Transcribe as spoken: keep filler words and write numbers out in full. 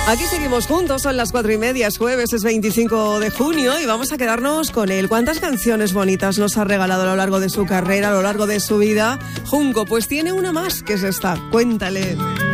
Aquí seguimos juntos, son las cuatro y media, es jueves, es veinticinco de junio y vamos a quedarnos con él. ¿Cuántas canciones bonitas nos ha regalado a lo largo de su carrera, a lo largo de su vida? Junco, pues tiene una más, que es esta. Cuéntale.